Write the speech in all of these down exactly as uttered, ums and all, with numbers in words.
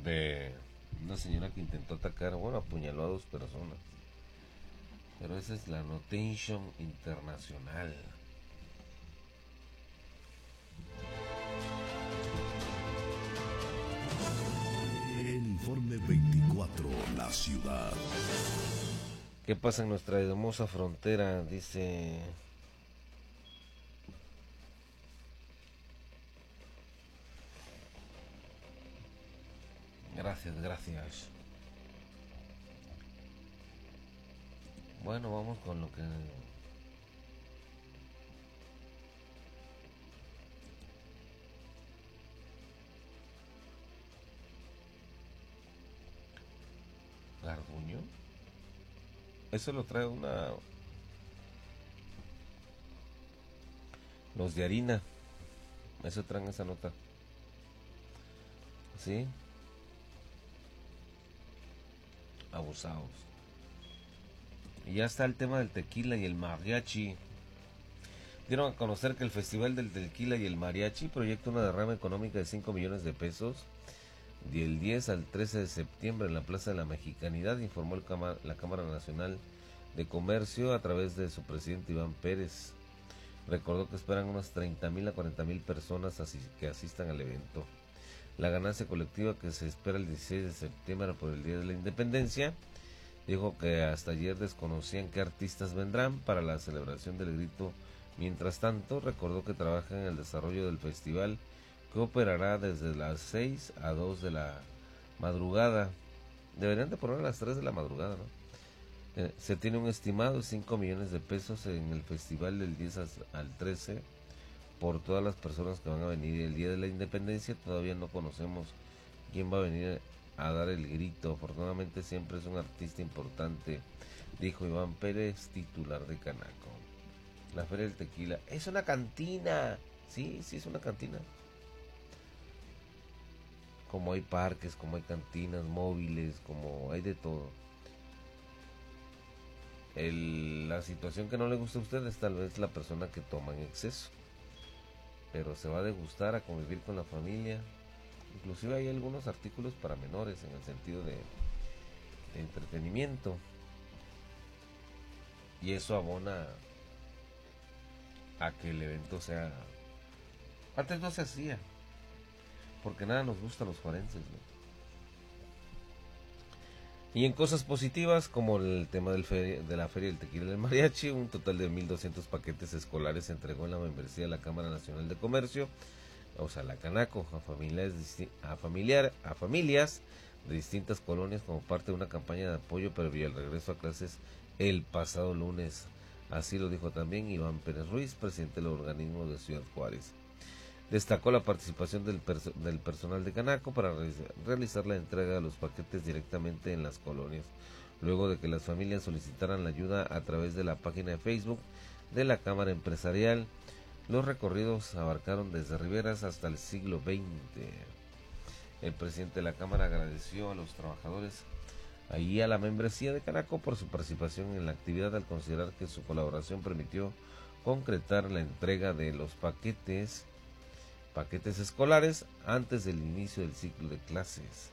de una señora que intentó atacar, bueno, apuñaló a dos personas. Pero esa es la Notation Internacional. El informe veinticuatro, la ciudad. ¿Qué pasa en nuestra hermosa frontera? Dice... Gracias, gracias. Bueno, vamos con lo que... Garduño. Eso lo trae una... Los de harina. Eso traen esa nota. ¿Sí? Abusados. Y ya está el tema del tequila y el mariachi. Dieron a conocer que el Festival del Tequila y el Mariachi proyecta una derrama económica de cinco millones de pesos del diez al trece de septiembre en la Plaza de la Mexicanidad, informó el Cámara, la Cámara Nacional de Comercio a través de su presidente Iván Pérez. Recordó que esperan unas treinta mil a cuarenta mil personas así, que asistan al evento. La ganancia colectiva que se espera el dieciséis de septiembre por el Día de la Independencia. Dijo que hasta ayer desconocían qué artistas vendrán para la celebración del grito. Mientras tanto, recordó que trabaja en el desarrollo del festival, que operará desde las seis a dos de la madrugada. Deberían de poner a las tres de la madrugada, ¿no? Eh, se tiene un estimado de cinco millones de pesos en el festival del diez al trece por todas las personas que van a venir el Día de la Independencia. Todavía no conocemos quién va a venir a dar el grito. Afortunadamente siempre es un artista importante, dijo Iván Pérez, titular de Canaco. La Feria del Tequila es una cantina. Sí, sí es una cantina. Como hay parques, como hay cantinas móviles, como hay de todo. El, la situación que no le gusta a ustedes tal vez la persona que toma en exceso, pero se va a degustar, a convivir con la familia. Inclusive hay algunos artículos para menores en el sentido de, de entretenimiento, y eso abona a que el evento sea... Antes no se hacía, porque nada nos gusta a los juarenses, ¿no? Y en cosas positivas, como el tema del feria, de la Feria del Tequila y del Mariachi, un total de mil doscientos paquetes escolares se entregó en la membresía de la Cámara Nacional de Comercio, o sea, la Canaco, a familias, a, familiar, a familias de distintas colonias como parte de una campaña de apoyo previo al regreso a clases el pasado lunes. Así lo dijo también Iván Pérez Ruiz, presidente del organismo de Ciudad Juárez. Destacó la participación del, perso del personal de Canaco para re realizar la entrega de los paquetes directamente en las colonias, luego de que las familias solicitaran la ayuda a través de la página de Facebook de la Cámara Empresarial. Los recorridos abarcaron desde Riberas hasta el siglo veinte. El presidente de la Cámara agradeció a los trabajadores y a la membresía de Canaco por su participación en la actividad, al considerar que su colaboración permitió concretar la entrega de los paquetes paquetes escolares antes del inicio del ciclo de clases,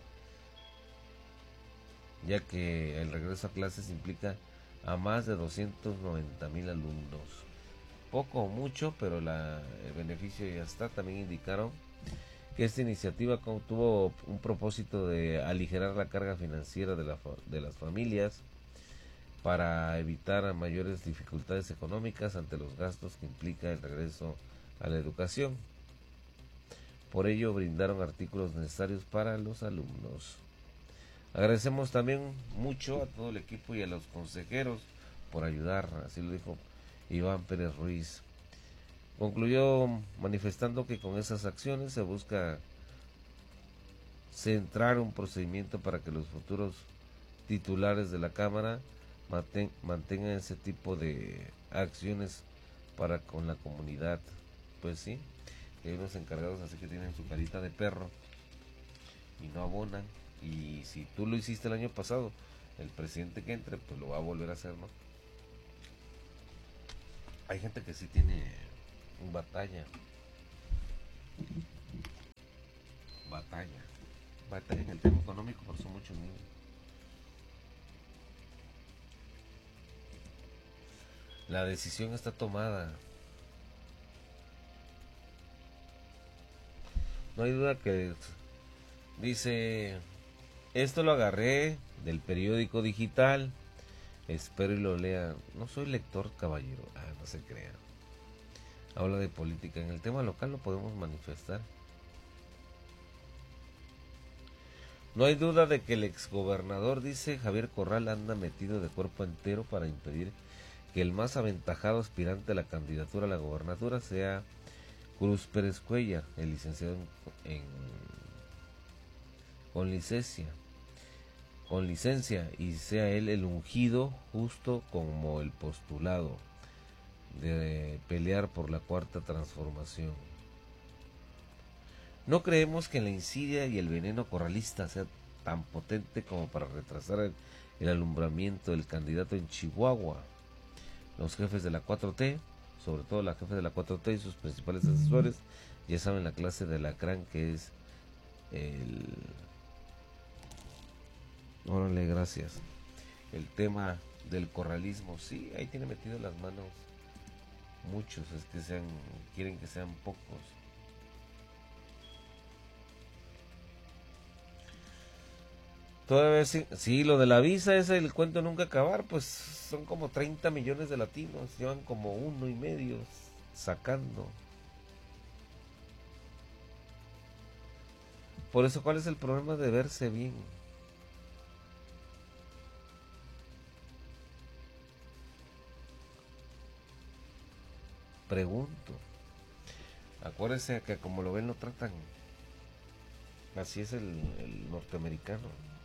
ya que el regreso a clases implica a más de doscientos noventa mil alumnos. Poco o mucho, pero la, el beneficio ya está. También indicaron que esta iniciativa tuvo un propósito de aligerar la carga financiera de, la, de las familias para evitar mayores dificultades económicas ante los gastos que implica el regreso a la educación. Por ello brindaron artículos necesarios para los alumnos. Agradecemos también mucho a todo el equipo y a los consejeros por ayudar, así lo dijo Iván Pérez Ruiz. Concluyó manifestando que con esas acciones se busca centrar un procedimiento para que los futuros titulares de la Cámara mantengan ese tipo de acciones para con la comunidad. Pues sí, hay unos encargados así que tienen su carita de perro y no abonan, y si tú lo hiciste el año pasado, el presidente que entre pues lo va a volver a hacer, ¿no? Hay gente que sí tiene batalla batalla batalla en el tema económico, por eso muchos niños. La decisión está tomada. No hay duda que dice, esto lo agarré del periódico digital, espero y lo lea. No soy lector, caballero. Ah, no se crea. Habla de política. En el tema local lo podemos manifestar. No hay duda de que el exgobernador, dice Javier Corral, anda metido de cuerpo entero para impedir que el más aventajado aspirante a la candidatura a la gobernatura sea Cruz Pérez Cuellar, el licenciado en, en con licencia, con licencia, y sea él el ungido justo como el postulado de pelear por la cuarta transformación. No creemos que la insidia y el veneno corralista sea tan potente como para retrasar el, el alumbramiento del candidato en Chihuahua. Los jefes de la cuatro T, sobre todo la jefe de la cuatro T y sus principales asesores, ya saben la clase de lacrán que es el... Órale, gracias. El tema del corralismo, sí, ahí tiene metido las manos muchos, es que sean, quieren que sean pocos. Todavía sí, sí, lo de la visa, ese el cuento nunca acabar, pues son como treinta millones de latinos, llevan como uno y medio sacando. Por eso, ¿cuál es el problema de verse bien? Pregunto. Acuérdense que como lo ven lo tratan. Así es el, el norteamericano.